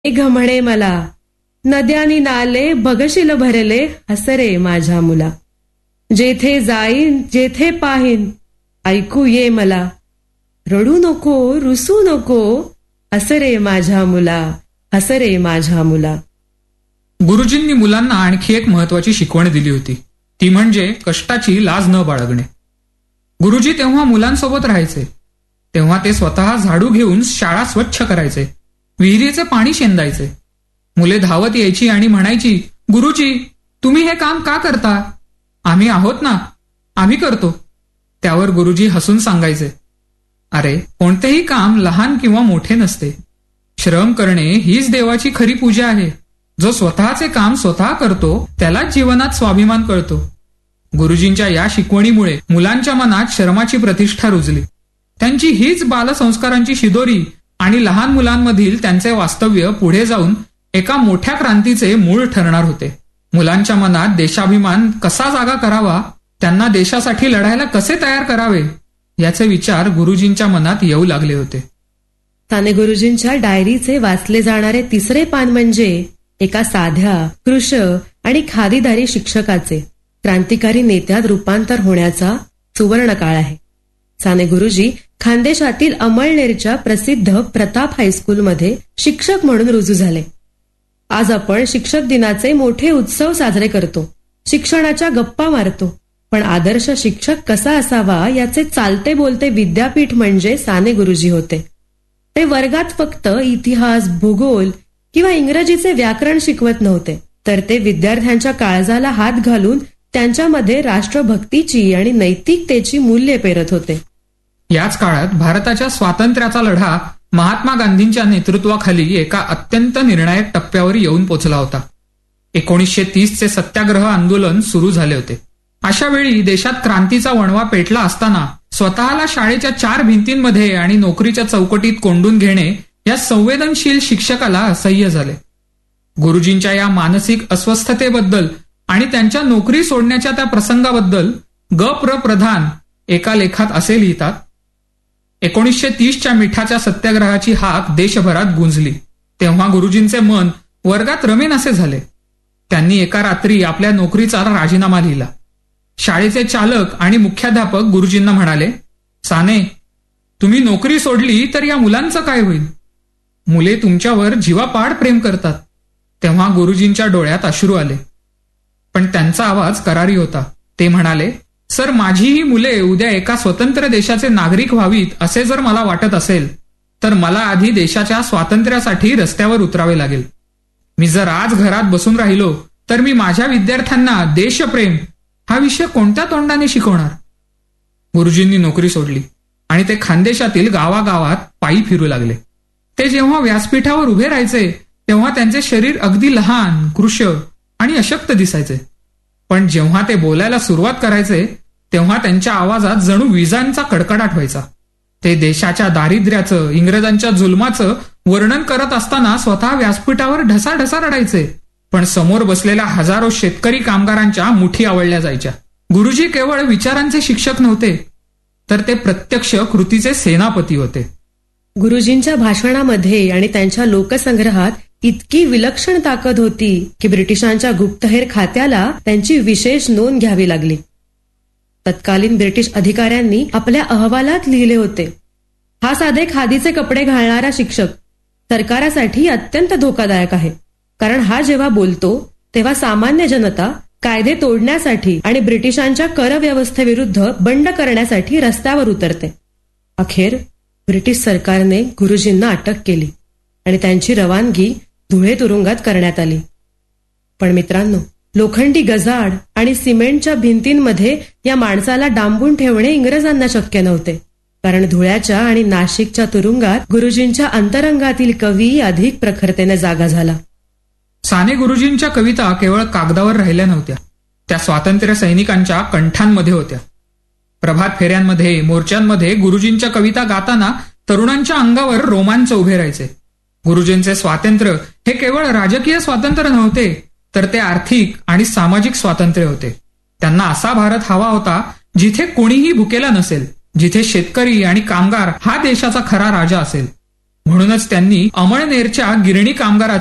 घमणे मला, नद्यानी नाले बघशील भरले, हसरे माझ्या मुला. जेथे जाईन जेथे पाहीन, ऐकू ये मला. रडू नको रुसू नको, हसरे माझ्या मुला, हसरे माझ्या मुला. गुरुजींनी मुलांना आणखी एक महत्वाची शिकवण दिली होती, ती म्हणजे कष्टाची लाज न बाळगणे. गुरुजी तेव्हा मुलांसोबत राहायचे, तेव्हा ते स्वतः झाडू घेऊन शाळा स्वच्छ करायचे, विहिरीचे पाणी शेंदायचे. मुले धावत यायची आणि म्हणायची, गुरुजी तुम्ही हे काम का करता? आम्ही आहोत ना, आम्ही करतो. त्यावर गुरुजी हसून सांगायचे, अरे कोणतेही काम लहान किंवा मोठे नसते. श्रम करणे हीच देवाची खरी पूजा आहे. जो स्वतःचे काम स्वतः करतो त्यालाच जीवनात स्वाभिमान कळतो. गुरुजींच्या या शिकवणीमुळे मुलांच्या मनात श्रमाची प्रतिष्ठा रुजली. त्यांची हीच बालसंस्कारांची शिदोरी आणि लहान मुलांमधील त्यांचे वास्तव्य पुढे जाऊन एका मोठ्या क्रांतीचे मूळ ठरणार होते. मुलांच्या मनात देशाभिमान कसा जागा करावा, त्यांना देशासाठी लढायला कसे तयार करावे, याचे विचार गुरुजींच्या मनात येऊ लागले होते. साने गुरुजींच्या डायरीचे वाचले जाणारे तिसरे पान म्हणजे एका साध्या कृश आणि खादीदारी शिक्षकाचे क्रांतिकारी नेत्यात रूपांतर होण्याचा सुवर्ण काळ आहे. साने गुरुजी खानदेशातील अमळनेरच्या प्रसिद्ध प्रताप हायस्कूलमध्ये शिक्षक म्हणून रुजू झाले. आज आपण शिक्षक दिनाचे मोठे उत्सव साजरे करतो, शिक्षणाच्या गप्पा मारतो, पण आदर्श शिक्षक कसा असावा याचे चालते बोलते विद्यापीठ म्हणजे साने गुरुजी होते. ते वर्गात फक्त इतिहास, भूगोल किंवा इंग्रजीचे व्याकरण शिकवत नव्हते, तर ते विद्यार्थ्यांच्या काळजाला हात घालून त्यांच्यामध्ये राष्ट्रभक्तीची आणि नैतिकतेची मूल्ये पेरत होते. याच काळात भारताच्या स्वातंत्र्याचा लढा महात्मा गांधींच्या नेतृत्वाखाली एका अत्यंत निर्णायक टप्प्यावर येऊन पोचला होता. 1930चे सत्याग्रह आंदोलन सुरू झाले होते. अशा वेळी देशात क्रांतीचा वणवा पेटला असताना स्वतःला शाळेच्या 4 भिंतींमध्ये आणि नोकरीच्या चौकटीत कोंडून घेणे या संवेदनशील शिक्षकाला असह्य झाले. गुरुजींच्या या मानसिक अस्वस्थतेबद्दल आणि त्यांच्या नोकरी सोडण्याच्या त्या प्रसंगाबद्दल ग.प्र. प्रधान एका लेखात असे लिहितात, 1930च्या मिठाच्या सत्याग्रहाची हाक देशभरात गुंजली. तेव्हा गुरुजींचे मन वर्गात रमेनासे झाले. त्यांनी एका रात्री आपल्या नोकरीचा राजीनामा लिहिला. शाळेचे चालक आणि मुख्याध्यापक गुरुजींना म्हणाले, साने तुम्ही नोकरी सोडली तर या मुलांचं काय होईल? मुले तुमच्यावर जीवापाड प्रेम करतात. तेव्हा गुरुजींच्या डोळ्यात अश्रू आले, पण त्यांचा आवाज करारी होता. ते म्हणाले, सर माझीही मुले उद्या एका स्वतंत्र देशाचे नागरिक व्हावीत असे जर मला वाटत असेल तर मला आधी देशाच्या स्वातंत्र्यासाठी रस्त्यावर उतरावे लागेल. मी जर आज घरात बसून राहिलो तर मी माझ्या विद्यार्थ्यांना देशप्रेम हा विषय कोणत्या तोंडाने शिकवणार? गुरुजींनी नोकरी सोडली आणि ते खानदेशातील गावागावात पायी फिरू लागले. ते जेव्हा व्यासपीठावर उभे राहायचे तेव्हा त्यांचे शरीर अगदी लहान, कृश आणि अशक्त दिसायचे. पण जेव्हा ते बोलायला सुरुवात करायचे तेव्हा त्यांच्या आवाजात जणू विजांचा कडकडाट व्हायचा. ते देशाच्या दारिद्र्याचं, इंग्रजांच्या जुलमाचं वर्णन करत असताना स्वतः व्यासपीठावर ढसाढसा रडायचे, पण समोर बसलेल्या हजारो शेतकरी कामगारांच्या मुठी आवळल्या जायच्या. गुरुजी केवळ विचारांचे शिक्षक नव्हते, तर ते प्रत्यक्ष कृतीचे सेनापती होते. गुरुजींच्या भाषणामध्ये आणि त्यांच्या लोकसंग्रहात इतकी विलक्षण ताकद होती की ब्रिटिशांच्या गुप्तहेर खात्याला त्यांची विशेष नोंद घ्यावी लागली. तत्कालीन ब्रिटिश अधिकाऱ्यांनी आपल्या अहवालात लिहिले होते, हा साधे खादीचे कपडे घालणारा शिक्षक सरकारासाठी अत्यंत धोकादायक आहे, कारण हा जेव्हा बोलतो तेव्हा सामान्य जनता कायदे तोडण्यासाठी आणि ब्रिटिशांच्या कर व्यवस्थेविरुद्ध बंड करण्यासाठी रस्त्यावर उतरते. अखेर ब्रिटिश सरकारने गुरुजींना अटक केली आणि त्यांची रवानगी धुळे तुरुंगात करण्यात आली. पण मित्रांनो, लोखंडी गजाड आणि सिमेंटच्या भिंतींमध्ये या माणसाला डांबून ठेवणे इंग्रजांना शक्य नव्हते, कारण धुळ्याच्या आणि नाशिकच्या तुरुंगात गुरुजींच्या अंतरंगातील कवी अधिक प्रखरतेने जागा झाला. साने गुरुजींच्या कविता केवळ कागदावर राहिल्या नव्हत्या, त्या स्वातंत्र्य सैनिकांच्या कंठांमध्ये होत्या. प्रभात फेऱ्यांमध्ये, मोर्चांमध्ये गुरुजींच्या कविता गाताना तरुणांच्या अंगावर रोमांच उभे राहायचे. गुरुजींचे स्वातंत्र्य हे केवळ राजकीय स्वातंत्र्य नव्हते, तर ते आर्थिक आणि सामाजिक स्वातंत्र्य होते. त्यांना असा भारत हवा होता जिथे कोणीही भुकेला नसेल, जिथे शेतकरी आणि कामगार हा देशाचा खरा राजा असेल. म्हणूनच त्यांनी अमळनेरच्या गिरणी कामगाराचा